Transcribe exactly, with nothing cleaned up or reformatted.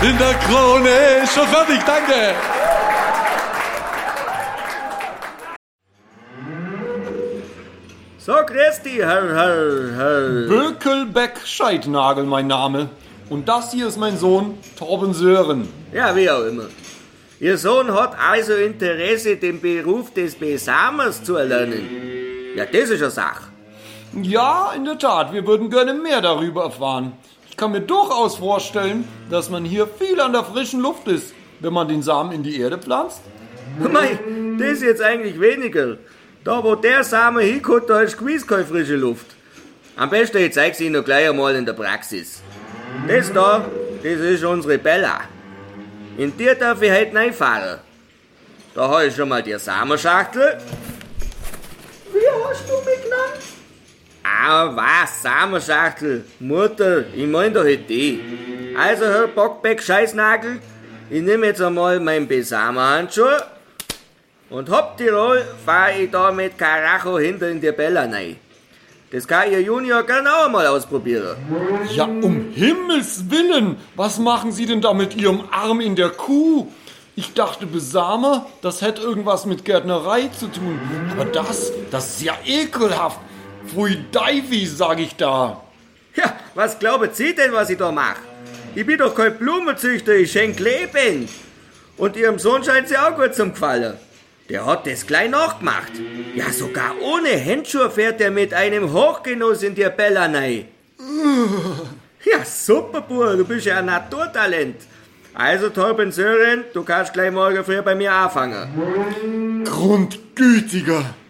In der Krone, schon fertig, danke. So, grüß dich, Herr, Herr, Herr... Bökelbeck-Scheidnagel, mein Name. Und das hier ist mein Sohn, Torben Sören. Ja, wie auch immer. Ihr Sohn hat also Interesse, den Beruf des Besamers zu erlernen. Ja, das ist eine Sache. Ja, in der Tat, wir würden gerne mehr darüber erfahren. Ich kann mir durchaus vorstellen, dass man hier viel an der frischen Luft ist, wenn man den Samen in die Erde pflanzt. Mei, das ist jetzt eigentlich weniger. Da, wo der Samen hinkommt, da ist gewiss keine frische Luft. Am besten, ich zeig's Ihnen noch gleich einmal in der Praxis. Das da, das ist unsere Bella. In die darf ich heute reinfahren. Da habe ich schon mal die Samenschachtel. Wie hast du mich genannt? Ah, was, Samenschachtel? Mutter, ich mein doch nicht die. Also, Herr Bockbeck-Scheißnagel, ich nehme jetzt einmal meinen Besamenhandschuh und hopp die Roll fahre ich da mit Karacho hinter in die Bella rein. Das kann Ihr Junior gerne auch mal ausprobieren. Ja, um Himmels Willen, was machen Sie denn da mit Ihrem Arm in der Kuh? Ich dachte, Besamer, das hätte irgendwas mit Gärtnerei zu tun. Aber das, das ist ja ekelhaft. Pfui Deifi, sag ich da. Ja, was glauben Sie denn, was ich da mache? Ich bin doch kein Blumenzüchter, ich schenk Leben. Und Ihrem Sohn scheint sie auch gut zum Gefallen. Der hat das gleich nachgemacht. Ja, sogar ohne Handschuhe fährt er mit einem Hochgenuss in die Bella rein. Ja, super, Bub, du bist ja ein Naturtalent. Also, Torben Sören, du kannst gleich morgen früh bei mir anfangen. Grundgütiger.